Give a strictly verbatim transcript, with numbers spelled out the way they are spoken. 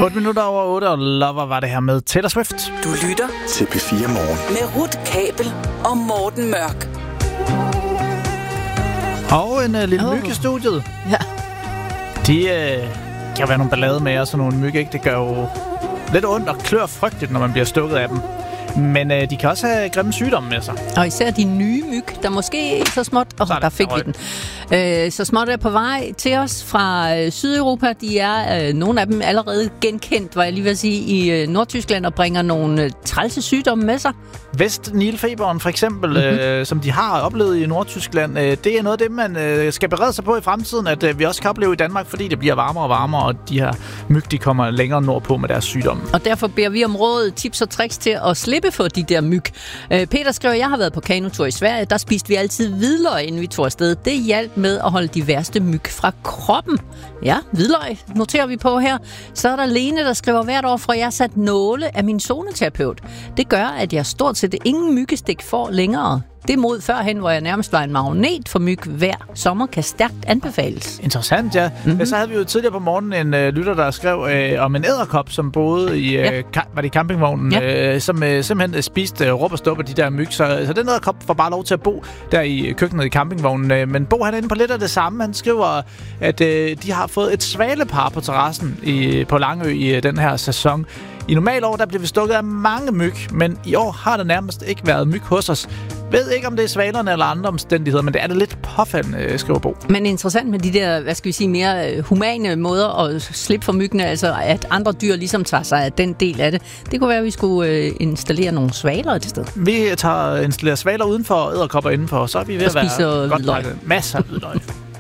otte minutter over otte, og Lover var det her med Taylor Swift. Du lytter til P fire Morgen med Ruth Kabel og Morten Mørk. Og en uh, lille oh. myg i studiet. Ja. De uh, kan være nogle ballade med, og sådan nogle myg, ikke? Det gør jo lidt ondt og klør frygteligt, når man bliver stukket af dem. Men øh, de kan også have grimme sygdomme med sig. Og især de nye myg, der måske ikke så småt... Åh, oh, der fik vi den. Øh, så småt er på vej til os fra øh, Sydeuropa. De er, øh, nogle af dem allerede genkendt, var jeg lige ved at sige, i øh, Nordtyskland og bringer nogle øh, trælse sygdomme med sig. Vest-Nilfeberen for eksempel, mm-hmm. øh, som de har oplevet i Nordtyskland, øh, det er noget af det, man øh, skal berede sig på i fremtiden, at øh, vi også kan opleve i Danmark, fordi det bliver varmere og varmere, og de her myg, de kommer længere nordpå med deres sygdomme. Og derfor beder vi om råd, tips og tricks til at slippe for de der myg. Øh, Peter skriver, jeg har været på kanotur i Sverige, der spiste vi altid hvidløg, inden vi tog afsted. Det hjalp med at holde de værste myg fra kroppen. Ja, hvidløg noterer vi på her. Så er der Lene, der skriver, hvert år får jeg sat nåle af min zoneterapeut. Det gør, at jeg stort set ingen myggestik får længere. Det mod førhen, hvor jeg nærmest var en magnet for myg hver sommer, kan stærkt anbefales. Interessant, ja. Mm-hmm. Så havde vi jo tidligere på morgenen en øh, lytter, der skrev øh, om en edderkop, som boede i, øh, ja. ka- var det i campingvognen, ja. øh, som øh, simpelthen øh, spiste øh, råb og stop af de der myg. Så, så den edderkop får bare lov til at bo der i køkkenet i campingvognen. Øh, men Bo, han er inde på lidt af det samme. Han skriver, at øh, de har fået et svalepar på terrassen i, på Langø i øh, den her sæson. I normale år, der bliver vi stukket af mange myg, men i år har der nærmest ikke været myg hos os. Ved ikke, om det er svalerne eller andre omstændigheder, men det er det lidt påfaldende, skriver Bo. Men interessant med de der, hvad skal vi sige, mere humane måder at slippe for myggene, altså at andre dyr ligesom tager sig af den del af det. Det kunne være, at vi skulle øh, installere nogle svaler et sted. Vi tager installere svaler udenfor og edderkopper indenfor, så er vi ved at være godt pakket. Masser af hvidløg.